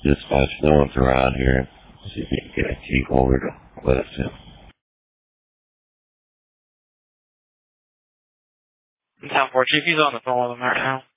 Dispatch, no one's around here. See if you can get a key holder to let us in. 10-4, Chief, he's on the phone with him right now.